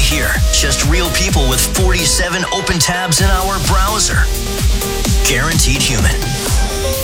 here. Just real people with 47 open tabs in our browser. Guaranteed Human.